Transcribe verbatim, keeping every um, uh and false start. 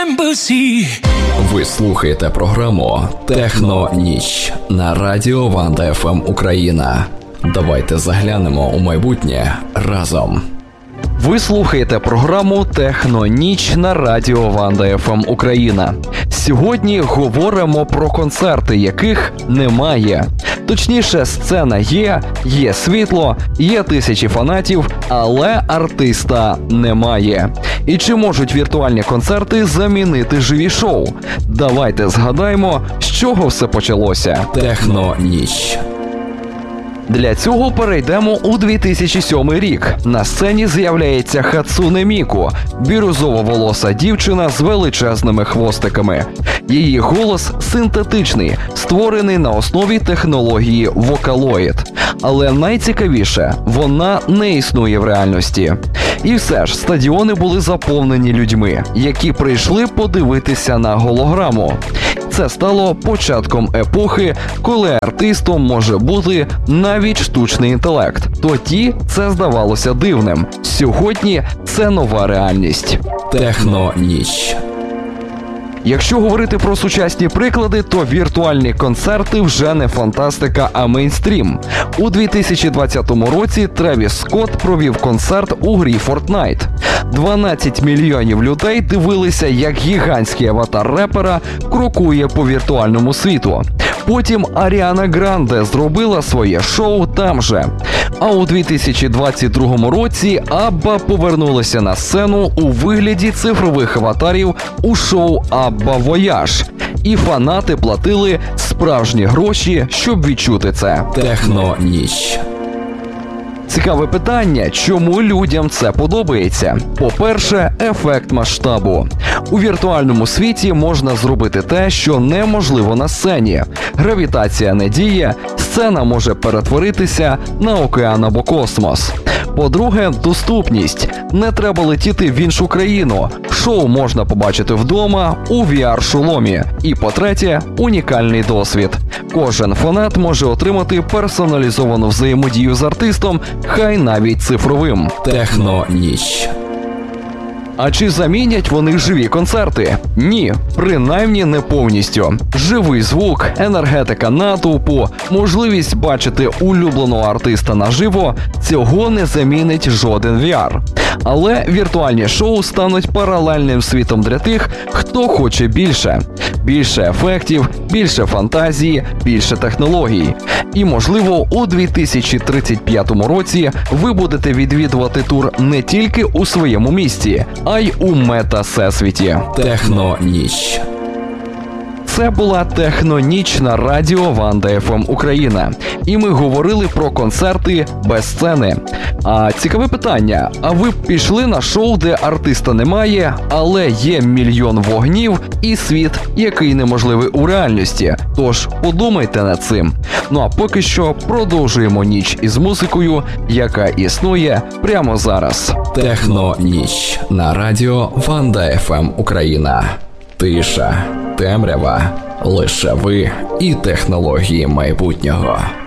Ви слухаєте програму «Техно-ніч» на радіо Ванда еф ем Україна. Давайте заглянемо у майбутнє разом. Ви слухаєте програму «Техно-ніч» на радіо Ванда еф ем Україна. Сьогодні говоримо про концерти, яких немає. Точніше, сцена є, є світло, є тисячі фанатів, але артиста немає. І чи можуть віртуальні концерти замінити живі шоу? Давайте згадаємо, з чого все почалося. «Техно-ніч». Для цього перейдемо у дві тисячі сьомий рік. На сцені з'являється Хацуне Міку, бірюзово-волоса дівчина з величезними хвостиками. Її голос синтетичний, створений на основі технології Vocaloid. Але найцікавіше, вона не існує в реальності. І все ж, стадіони були заповнені людьми, які прийшли подивитися на голограму. Це стало початком епохи, коли артистом може бути навіть штучний інтелект. Тоді це здавалося дивним. Сьогодні це нова реальність. «Техно-ніч». Якщо говорити про сучасні приклади, то віртуальні концерти вже не фантастика, а мейнстрім. У дві тисячі двадцятому році Тревіс Скотт провів концерт у грі Fortnite. дванадцять мільйонів людей дивилися, як гігантський аватар репера крокує по віртуальному світу. Потім Аріана Гранде зробила своє шоу там же. А у дві тисячі двадцять другому році Абба повернулася на сцену у вигляді цифрових аватарів у шоу «Абба Вояж». І фанати платили справжні гроші, щоб відчути це. «Техно-ніч». Цікаве питання, чому людям це подобається? По-перше, ефект масштабу. У віртуальному світі можна зробити те, що неможливо на сцені. Гравітація не діє, сцена може перетворитися на океан або космос. По-друге, доступність. Не треба летіти в іншу країну. Шоу можна побачити вдома, у ві ар-шоломі. І по-третє, унікальний досвід. Кожен фанат може отримати персоналізовану взаємодію з артистом, хай навіть цифровим. «Техно-ніч». А чи замінять вони живі концерти? Ні, принаймні не повністю. Живий звук, енергетика натовпу, можливість бачити улюбленого артиста наживо – цього не замінить жоден ві ар. Але віртуальні шоу стануть паралельним світом для тих, хто хоче більше. Більше ефектів, більше фантазії, більше технологій. І, можливо, у дві тисячі тридцять п'ятому році ви будете відвідувати тур не тільки у своєму місті, а й у мета-всесвіті. «Техно-ніч». Це була «Техно-ніч» на радіо Ванда еф ем Україна. І ми говорили про концерти без сцени. А цікаве питання, а ви б пішли на шоу, де артиста немає, але є мільйон вогнів і світ, який неможливий у реальності? Тож подумайте над цим. Ну а поки що продовжуємо ніч із музикою, яка існує прямо зараз. «Техно-ніч» на радіо Ванда еф ем Україна. Тиша, темрява, лише ви і технології майбутнього.